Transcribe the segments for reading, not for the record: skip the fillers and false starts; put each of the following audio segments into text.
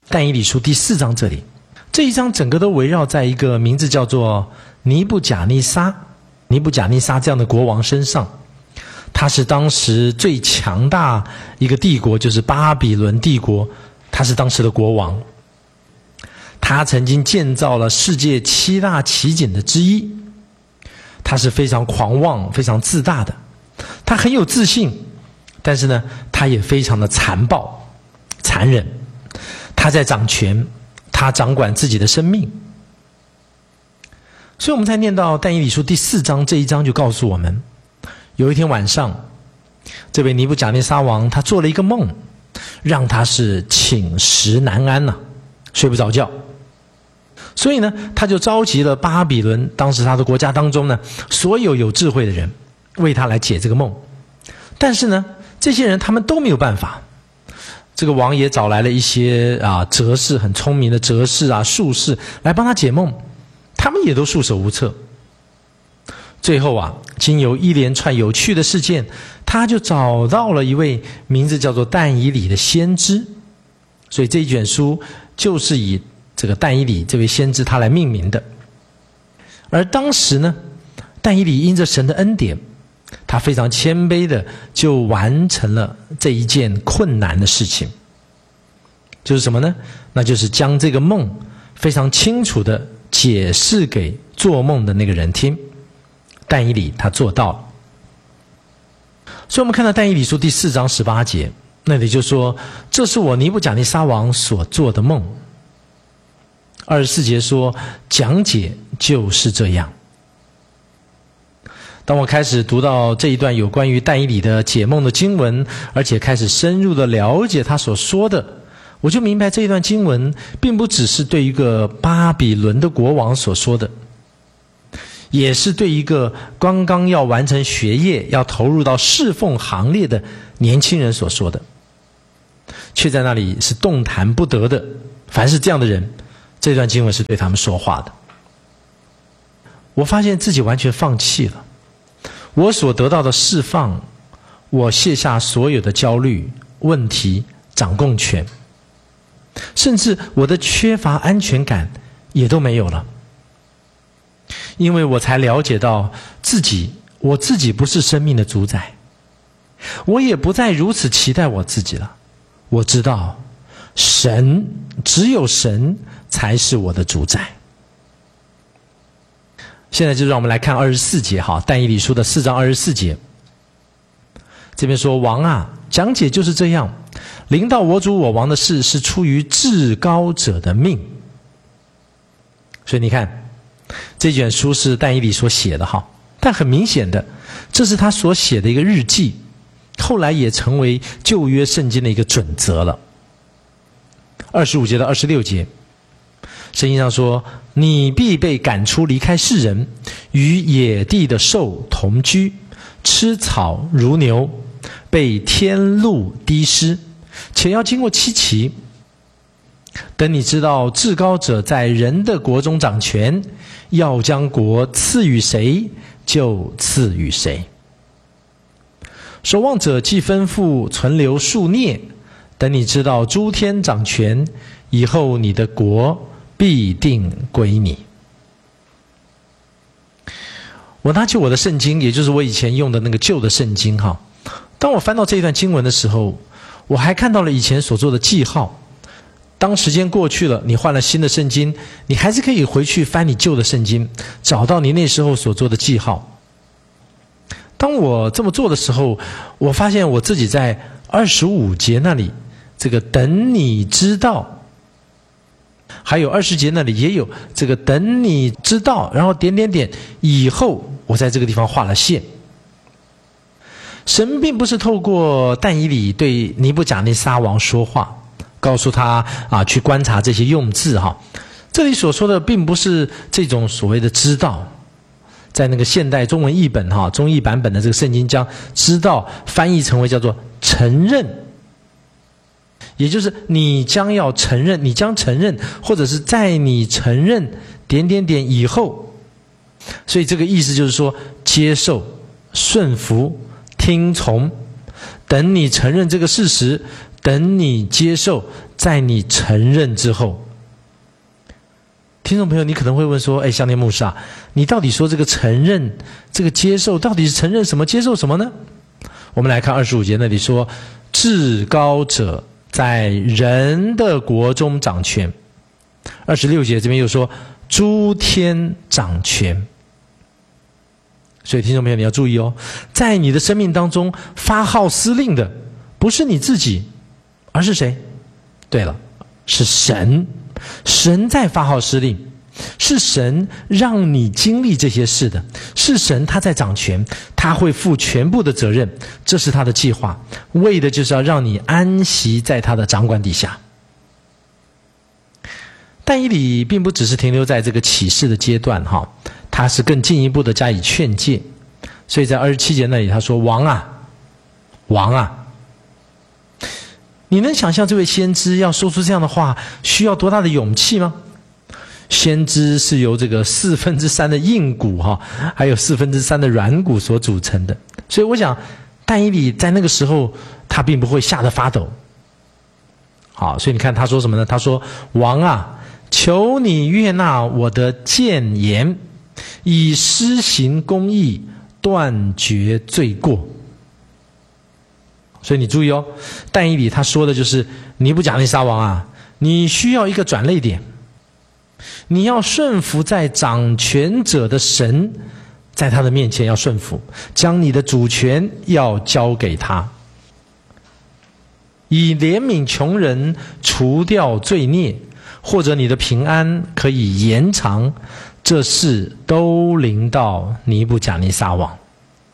但以理书第4章这里，这一章整个都围绕在一个名字叫做尼布甲尼撒这样的国王身上。他是当时最强大一个帝国，就是巴比伦帝国，他是当时的国王。他曾经建造了世界7大奇景的之一。他是非常狂妄、非常自大的，他很有自信，但是呢，他也非常的残暴、残忍。他在掌权，他掌管自己的生命。所以我们才念到但以理书第4章这一章就告诉我们，有一天晚上，这位尼布甲尼撒王他做了一个梦，让他是寝食难安呐，睡不着觉。所以呢，他就召集了巴比伦当时他的国家当中呢，所有有智慧的人，为他来解这个梦。但是呢，这些人他们都没有办法。这个王也找来了一些哲士，很聪明的哲士术士来帮他解梦，他们也都束手无策。最后经由一连串有趣的事件，他就找到了一位名字叫做但以理的先知。所以这一卷书就是以这个但以理这位先知他来命名的。而当时呢，但以理因着神的恩典，他非常谦卑的就完成了这一件困难的事情。就是什么呢？那就是将这个梦非常清楚的解释给做梦的那个人听。但以理他做到了。所以我们看到但以理书第4章18节，那里就说，这是我尼布甲尼撒王所做的梦。24节说，讲解就是这样。当我开始读到这一段有关于但以理的解梦的经文，而且开始深入的了解他所说的，我就明白这一段经文并不只是对一个巴比伦的国王所说的，也是对一个刚刚要完成学业、要投入到侍奉行列的年轻人所说的，却在那里是动弹不得的。凡是这样的人，这段经文是对他们说话的。我发现自己完全放弃了我所得到的释放，我卸下所有的焦虑、问题、掌控权，甚至我的缺乏安全感也都没有了。因为我才了解到我自己不是生命的主宰，我也不再如此期待我自己了。我知道只有神才是我的主宰。现在就让我们来看24节但以理书的4章24节，这边说，王讲解就是这样，临到我主我王的事是出于至高者的命。所以你看，这卷书是但以理所写的但很明显的，这是他所写的一个日记，后来也成为旧约圣经的一个准则了。25节到26节，圣经上说，你必被赶出离开世人，与野地的兽同居，吃草如牛，被天露滴湿，且要经过7期。等你知道至高者在人的国中掌权，要将国赐予谁就赐予谁。守望者既吩咐存留数孽，等你知道诸天掌权以后，你的国必定归你。我拿起我的圣经，也就是我以前用的那个旧的圣经当我翻到这一段经文的时候，我还看到了以前所做的记号。当时间过去了，你换了新的圣经，你还是可以回去翻你旧的圣经，找到你那时候所做的记号。当我这么做的时候，我发现我自己在25节那里，这个等你知道，还有20节那里也有这个等你知道，然后点点点以后，我在这个地方画了线。神并不是透过但以理对尼布甲尼撒王说话，告诉他去观察这些用字这里所说的并不是这种所谓的知道，在那个现代中文译本中译版本的这个圣经将知道翻译成为叫做承认，也就是你将要承认，你将承认，或者是在你承认点点点以后。所以这个意思就是说，接受、顺服、听从，等你承认这个事实， 等你接受，在你承认之后。听众朋友，你可能会问说，香莲牧师啊，你到底说这个承认，这个接受，到底是承认什么，接受什么呢？我们来看25节那里说，至高者在人的国中掌权。26节这边又说，诸天掌权。所以听众朋友你要注意哦，在你的生命当中发号施令的不是你自己，而是谁？对了，是神。神在发号施令，是神让你经历这些事的，是神他在掌权，他会负全部的责任，这是他的计划，为的就是要让你安息在他的掌管底下。但以理并不只是停留在这个启示的阶段，他是更进一步的加以劝诫。所以在27节那里他说，王啊，王啊，你能想象这位先知要说出这样的话需要多大的勇气吗？先知是由这个3/4的硬骨还有3/4的软骨所组成的，所以我想但以理在那个时候他并不会吓得发抖。好，所以你看他说什么呢？他说，王啊，求你悦纳我的谏言，以施行公义，断绝罪过。所以你注意哦，但以理他说的就是尼布甲尼撒王啊，你需要一个转捩点，你要顺服在掌权者的神，在他的面前要顺服，将你的主权要交给他，以怜悯穷人，除掉罪孽，或者你的平安可以延长，这事都临到尼布甲尼撒王。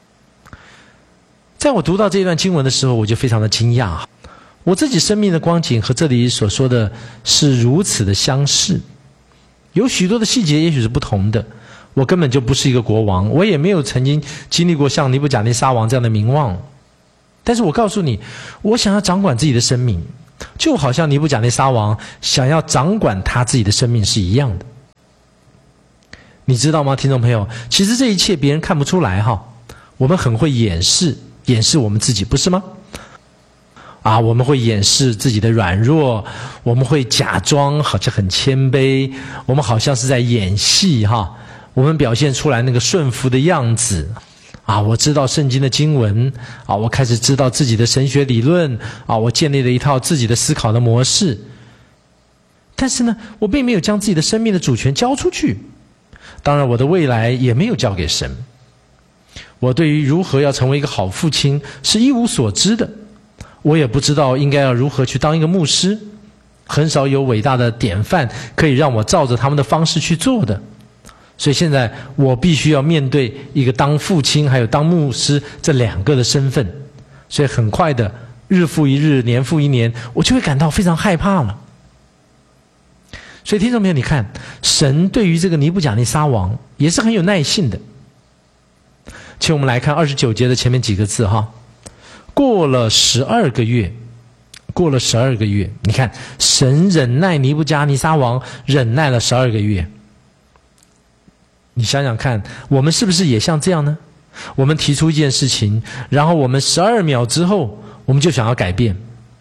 在我读到这段经文的时候，我就非常的惊讶，我自己生命的光景和这里所说的是如此的相似，有许多的细节也许是不同的。我根本就不是一个国王，我也没有曾经经历过像尼布甲尼撒王这样的名望，但是我告诉你，我想要掌管自己的生命，就好像尼布甲尼撒王想要掌管他自己的生命是一样的。你知道吗，听众朋友，其实这一切别人看不出来我们很会掩饰我们自己，不是吗？我们会掩饰自己的软弱，我们会假装好像很谦卑，我们好像是在演戏我们表现出来那个顺服的样子我知道圣经的经文我开始知道自己的神学理论我建立了一套自己的思考的模式，但是呢，我并没有将自己的生命的主权交出去，当然我的未来也没有交给神。我对于如何要成为一个好父亲是一无所知的，我也不知道应该要如何去当一个牧师，很少有伟大的典范可以让我照着他们的方式去做的。所以现在我必须要面对一个当父亲还有当牧师这两个的身份，所以很快的日复一日，年复一年，我就会感到非常害怕了。所以听众朋友，你看神对于这个尼布甲尼撒王也是很有耐性的。请我们来看29节的前面几个字过了12个月，过了12个月，你看神忍耐尼布甲尼撒王忍耐了12个月。你想想看，我们是不是也像这样呢？我们提出一件事情，然后我们12秒之后我们就想要改变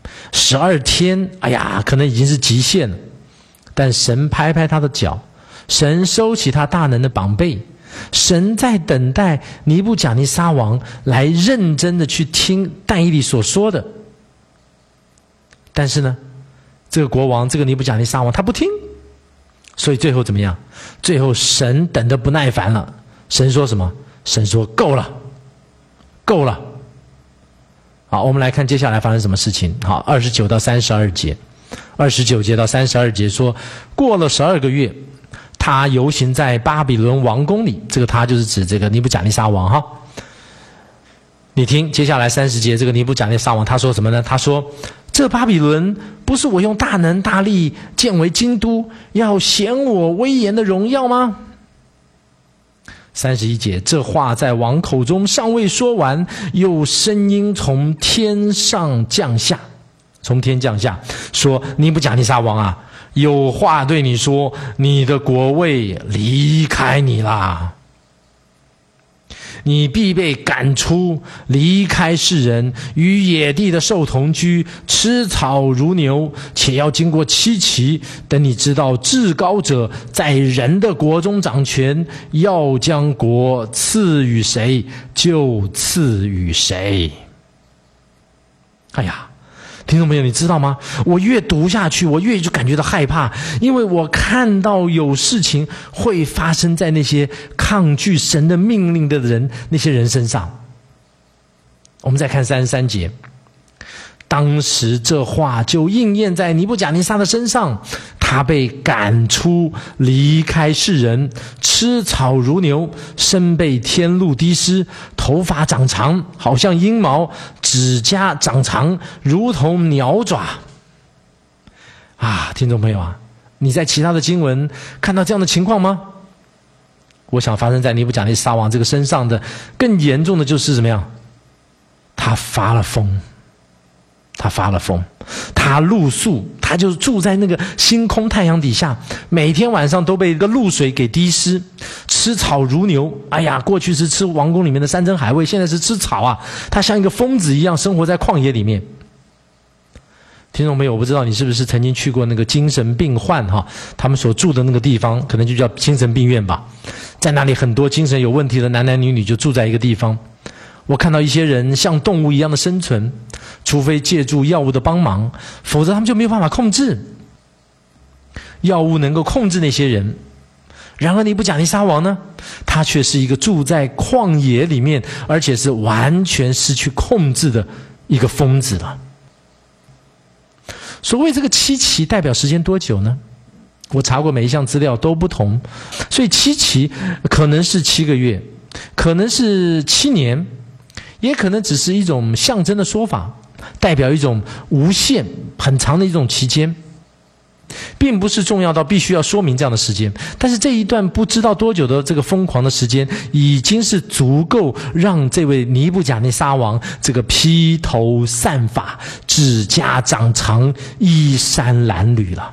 ，12天可能已经是极限了，但神拍拍他的脚，神收起他大能的膀臂，神在等待尼布甲尼撒王来认真的去听但以理所说的。但是呢，这个国王，这个尼布甲尼撒王他不听，所以最后怎么样？最后神等得不耐烦了，神说什么？神说够了，够了。好，我们来看接下来发生什么事情。好，29到32节，29节到32节说，过了12个月，他游行在巴比伦王宫里，这个他就是指这个尼布甲尼撒王你听接下来30节，这个尼布甲尼撒王他说什么呢？他说，这巴比伦不是我用大能大力建为京都，要显我威严的荣耀吗？31节，这话在王口中尚未说完，有声音从天上降下，从天降下，说，尼布甲尼撒王啊，有话对你说，你的国位离开你啦。 你必被赶出，离开世人，与野地的兽同居，吃草如牛，且要经过7期。等你知道至高者在人的国中掌权，要将国赐予谁，就赐予谁。哎呀，听众朋友，你知道吗？我越读下去，我越就感觉到害怕，因为我看到有事情会发生在那些抗拒神的命令的人，那些人身上。我们再看33节，当时这话就应验在尼布甲尼撒的身上，他被赶出，离开世人，吃草如牛，身被天露滴湿，头发长长，好像鹰毛，指甲长长，如同鸟爪。啊，听众朋友啊，你在其他的经文看到这样的情况吗？我想发生在尼布甲尼撒王这个身上的更严重的就是怎么样？他发了疯。他露宿，他就住在那个星空太阳底下，每天晚上都被一个露水给滴湿，吃草如牛。哎呀，过去是吃王宫里面的山珍海味，现在是吃草啊！他像一个疯子一样生活在旷野里面。听众朋友，我不知道你是不是曾经去过那个精神病患他们所住的那个地方，可能就叫精神病院吧。在那里很多精神有问题的男男女女就住在一个地方。我看到一些人像动物一样的生存，除非借助药物的帮忙，否则他们就没有办法控制。药物能够控制那些人，然而尼布甲尼撒王呢，他却是一个住在旷野里面，而且是完全失去控制的一个疯子了。所谓这个7期代表时间多久呢？我查过每一项资料都不同，所以7期可能是7个月，可能是7年，也可能只是一种象征的说法，代表一种无限很长的一种期间，并不是重要到必须要说明这样的时间。但是这一段不知道多久的这个疯狂的时间，已经是足够让这位尼布甲尼撒王这个披头散发，指甲长长，衣衫褴褛了。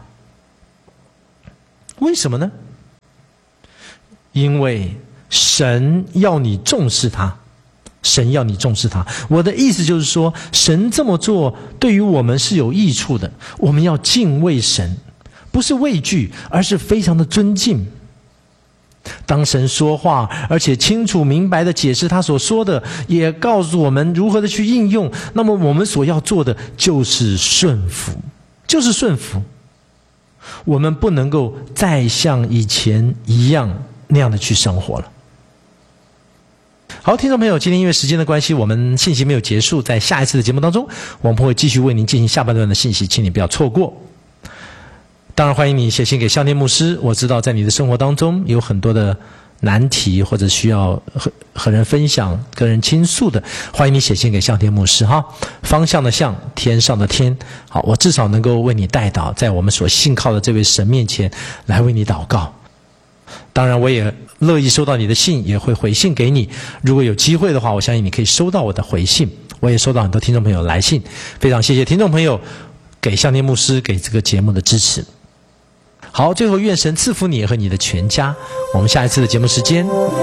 为什么呢？因为神要你重视他，神要你重视他。我的意思就是说，神这么做对于我们是有益处的。我们要敬畏神，不是畏惧，而是非常的尊敬。当神说话，而且清楚明白的解释他所说的，也告诉我们如何的去应用，那么我们所要做的就是顺服，就是顺服。我们不能够再像以前一样那样的去生活了。好，听众朋友，今天因为时间的关系，我们信息没有结束，在下一次的节目当中，我们会继续为您进行下半段的信息，请你不要错过。当然欢迎你写信给向天牧师，我知道在你的生活当中有很多的难题，或者需要和人分享、跟人倾诉的，欢迎你写信给向天牧师哈。方向的向，天上的天。好，我至少能够为你代祷，在我们所信靠的这位神面前来为你祷告。当然我也乐意收到你的信，也会回信给你。如果有机会的话，我相信你可以收到我的回信。我也收到很多听众朋友来信，非常谢谢听众朋友给向天牧师给这个节目的支持。好，最后愿神赐福你和你的全家。我们下一次的节目时间